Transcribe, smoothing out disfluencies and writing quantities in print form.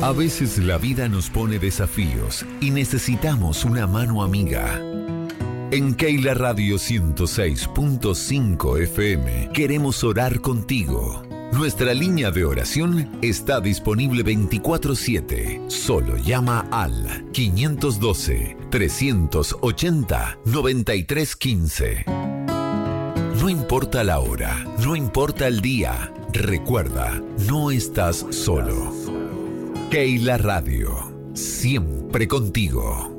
A veces la vida nos pone desafíos y necesitamos una mano amiga. En Keila Radio 106.5 FM queremos orar contigo. Nuestra línea de oración está disponible 24/7. Solo llama al 512-380-9315. No importa la hora, no importa el día. Recuerda, no estás solo. Keila Radio, siempre contigo.